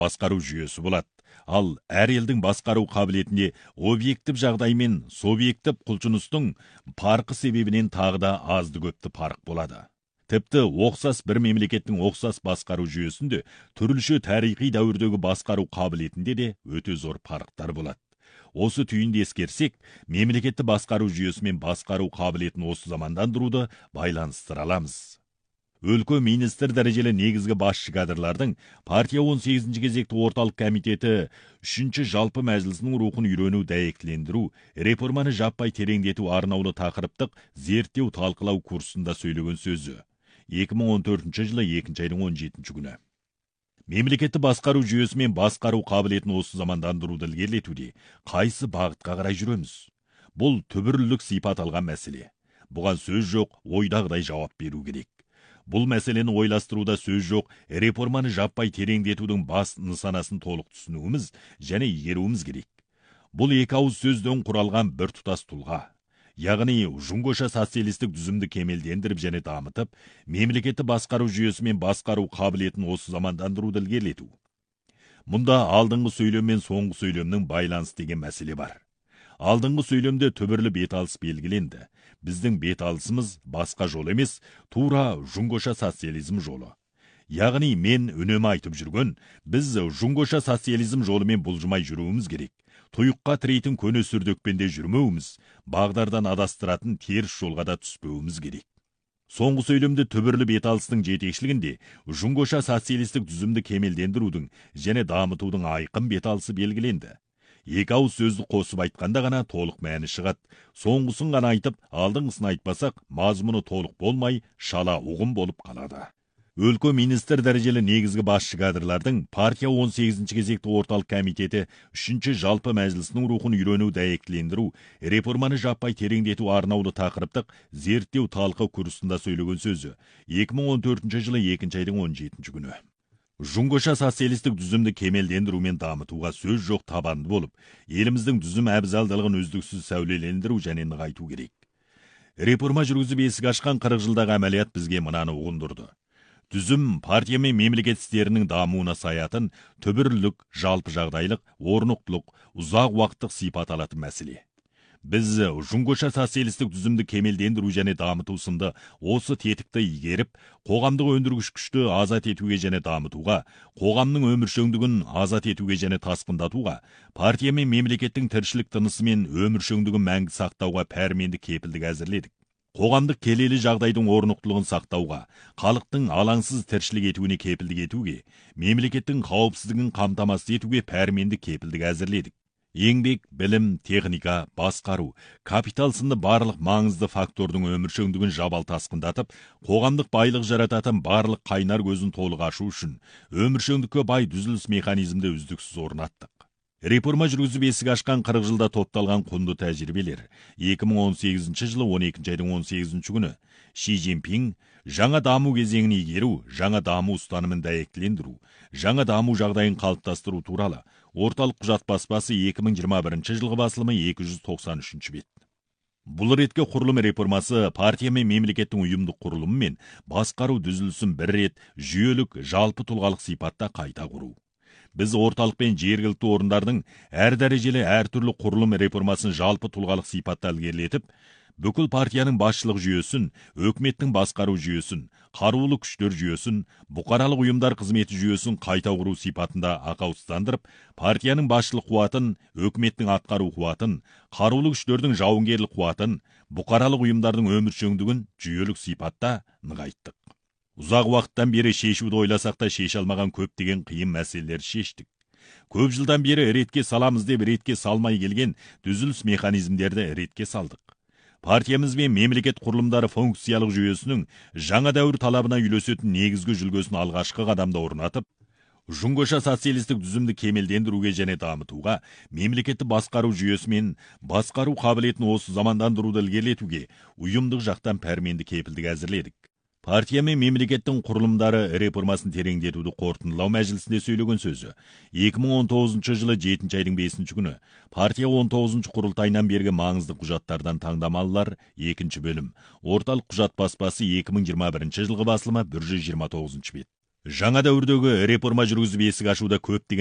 басқару жүйесі болады. Ал әр елдің басқару қабілетінде объектив жағдай мен субъектив құлшыныстың парқы себебінен тағы да азды көпті парқ болады. Тіпті оқсас бір мемлекеттің оқсас басқару жүйесінде түрліше тарихи дәуірдегі басқару қабілетінде де өте зор парықтар болады. Осы түйінді ескерсек, мемлекетті басқару жүйесі мен басқару қабілетін осы замандандыруды байланыстыра аламыз. Өлкө министр дәрежелі негізгі басшы кадрлардың партия 18-ші кезекті орталық комитеті 3-ші жалпы мәжілісінің рухын үйрену дәйектілендіру, реформаны жаппай тереңдету арнаулы тақырыптық зерттеу талқылау курсында сөйлеген сөзі. 2014 жылы 2 айдың 17 күні. Мемлекетті басқару жүйесі мен басқару қабілетін осы замандандыруды ілгерілетуде қайсы бағытқа қарай жүреміз? Бұл түбірлік сипат алған мәселе. Бұған сөз жоқ, ойдағыдай жауап беру керек. Бұл мәселені ойластыруда сөз жоқ, реформаны жаппай тереңдетудің бас нысанасын толық түсінуіміз және игеруіміз керек. Бұл екі ауыз сөзден құралған бір тұтас тұлға. Яғни, жұңғоша социалистік дүзімді кемелдендіріп және дамытып, мемлекетті басқару жүйесі мен басқару қабілетін осы замандандыруды ілгерілету. Мұнда алдыңғы сөйлем мен соңғы сөйлемнің байланысы деген мәселе бар. Алдыңғы сөйлемде түбірлі беталыс белгіленді. Біздің беталысымыз басқа жол емес, тура жұңғоша социализм жолы. Яғни мен үнемі айтып жүрген, біз жұңғоша социализм жолымен бұлжымай жүруіміз керек. Тұйыққа тірейтін көне сүрдекпенде жүрмеуіміз, бағдардан адастыратын теріс жолға да түспеуіміз керек. Соңғы сөйлемді түбірлі беталыстың жетекшілігінде жұңғоша социалистік дүзімді кемелдендірудің және дамытудың айқын беталысы белгіленді. Екі ауыз сөзді қосып айтқанда ғана толық мәні шығады. Соңғысын ғана айтып, алдыңғысын айтпасақ, мазмұны толық болмай, шала ұғым болып қалады. Өлкө министр дәрежелі негізгі басшы кадрлардың партия 18-ші кезекті орталық комитеті 3-ші жалпы мәжілісінің рухын үйрену дәйектілендіру, реформаны жаппай тереңдету арнаулы тақырыптық зерттеу талқы курсында сөйлеген сөзі 2014 жылы 2 айдың 17 күні. Жұңғоша социалистік дүзімді кемелдендіру мен дамытуға сөз жоқ табанды болып, еліміздің дүзім әбзалдылығын үздіксіз сәулелендіру және нығайту керек. Реформа жүргізіп есік ашқан 40 жылдағы әмәлият бізге мынаны ұғындырды. Дүзім партия мен мемлекет істерінің дамуына саятын түбірлік, жалпы жағдайлық, орнықтылық, ұзақ уақыттық сипат алатын мәселе. Біз жұңғоша социалистік дүзімді кемелдендіру және дамыту сынды осы тетікті игеріп, қоғамдық өндіргіш күшті азат етуге және дамытуға, қоғамның өміршеңдігін азат етуге және тасқындатуға, партия мен мемлекеттің тіршілік тынысы мен өміршеңдігін мәңгі сақтауға пәрменді кепілдік әзірледік. Қоғамдық келелі жағдайдың орнықтылығын сақтауға, халықтың алаңсыз тіршілік етуіне кепілдік етуге, мемлекеттің қауіпсіздігін қамтамасыз етуге пәрменді кепілдік әзірледік. Еңбек, білім, техника, басқару, капитал сынды барлық маңызды фактордың өміршеңдігін жабал тасқындатып, қоғамдық байлық жарататын барлық қайнар көзін толық ашу үшін өміршеңдікке бай түзіліс механизмді үздіксіз орнаттық. Реформа жүргізіп есік ашқан 40 жылда топталған құнды тәжірибелер 2018 жылы 12 айдың 18 күні Ши Цзиньпин жаңа даму кезеңін игеру, жаңа даму ұстанымын дәйектілендіру, жаңа даму жағдайын қалыптастыру туралы орталық құжат баспасы 2021 жылғы басылымы 293 бет. Бұл ретке құрылым реформасы партия мен мемлекеттің ұйымдық құрылымы мен басқару дүзілісін бір рет жүйелік, жалпы тұлғалық сипатта қайта құру. Біз орталық пен жергілікті орындардың әр дәрежелі әртүрлі құрылым реформасын жалпы тұлғалық сипатта ілгерілетіп, бүкіл партияның басшылық жүйесін, өкіметтің басқару жүйесін, қарулы күштер жүйесін, бұқаралық ұйымдар қызметі жүйесін қайта құру сипатында ақауыздандырып, партияның басшылық қуатын, өкіметтің атқару қуатын, қарулы күштердің жауынгерлік қуатын, бұқаралық ұйымдардың өміршеңдігін жүйелік сипатта нығайттық. Ұзақ уақыттан бері шешуді ойласақ та шеше алмаған көптеген қиын мәселелер шештік. Көп жылдан бері ретке саламыз деп ретке салмай келген түзіліс механизмдерді ретке салдық. Партиямыз бен мемлекет құрылымдары функциялық жүйесінің жаңа дәуір талабына үйлесетін негізгі жүлгесін алғашқы қадамда орнатып, жұңғоша социалистік дүзімді кемелдендіруге және дамытуға, мемлекетті басқару жүйесі мен басқару қабілетін осы замандандыруды ілгерілетуге ұйымдық жақтан пәрменді кепілдік әзірледік. Партия мен мемлекеттің құрылымдары реформасын тереңдетуді қорытындылау мәжілісінде сөйлеген сөзі 2019 жылы 7 айдың 5 күні партия 19 құрылтайынан бергі маңызды құжаттардан таңдамалылар 2 бөлім. Орталық құжат баспасы 2021 жылғы басылымы 129 бет. жаңа дәуірдегі реформа жүргізіп есік ашуда көптеген